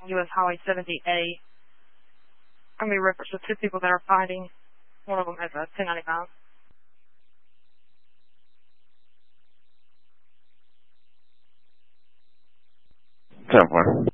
U.S. Highway 70A. I'm going to be referenced with 2 people that are fighting. One of them has a 1095. 10-4.